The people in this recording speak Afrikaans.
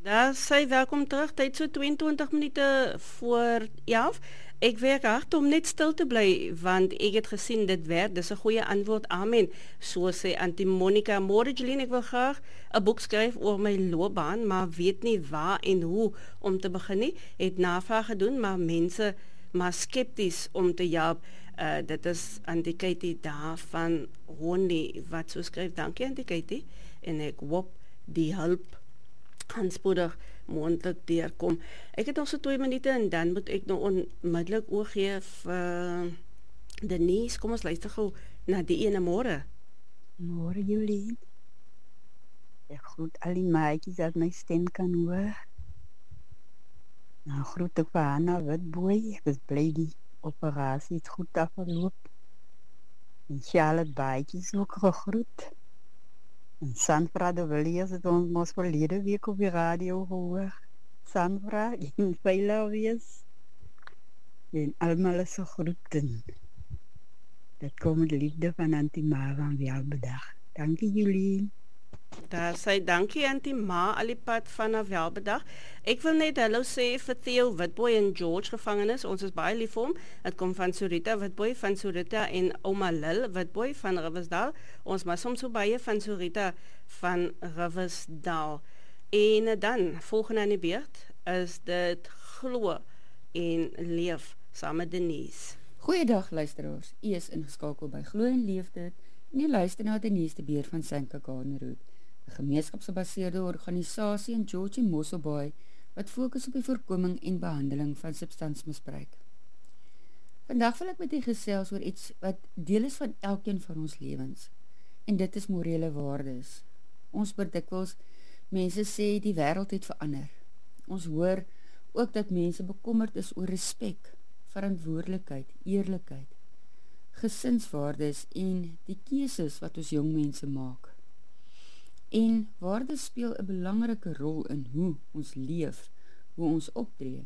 Daar sy welkom terug, tyd so 22 minute voor 11. Ek werk hard om net stil te bly, want ek het gesien dit werk, dis 'n goeie antwoord, amen. So sê Auntie Monica, môre Jeline, ek wil graag 'n boek skryf oor my loopbaan, maar weet nie waar en hoe om te begin nie. Het navraag gedoen, maar mense maar skepties om te help. Dit is Auntie Katie daar van Honey, wat so skryf, dankie Auntie Katie, en ek hoop die hulp gaan spoedig moontlik deurkom. Ek het nog so 2 minute en dan moet ek nou onmiddellik oorgee vir Denise. Kom ons luister gou na die ene môre. Môre Jolien. Ek groet al die maatjies dat my stem kan hoor. Nou groet ek vir Hanna Witbooi. Ek is bly die operasie het goed afgeloop. En Charlotte Baatjies ook gegroet. En Sandra de Villiers het ons verlede week op die radio gehoor. Sandra, en veilig wees. En allemaal is gegroeten. Dat komt met liefde van Auntie Ma van Welbedag. Dankie Jolien. Daar sê dankie Auntie Ma alipad vanaf Welbedag. Ek wil net hallo sê vir Theo Witbooi in George gevangenis. Ons is baie lief vir hom. Dit kom van Surita Witbooi van Surita en Ouma Lil Witbooi van Riversdal. Ons maar soms so baie van Surita van Riversdal. En dan volgende aan die beurt is dit Glo en Leef saam met Denise. Goeiedag luisteraars. U is ingeskakel by Glo en Leef dit en u luister na Denise de Beer van Sanka Garnerhoed, 'n gemeenskapsgebaseerde organisasie in George en Mossel Bay wat fokus op die voorkoming en behandeling van substansmisbruik. Vandag wil ek met u gesels oor iets wat deel is van elkeen van ons lewens, en dit is morele waardes. Ons hoor dikwels mense sê die wêreld het verander. Ons hoor ook dat mense bekommerd is oor respek, verantwoordelikheid, eerlikheid, gesinswaardes en die keuses wat ons jong mense maak. En waardes speel 'n belangrike rol in hoe ons leef, hoe ons optree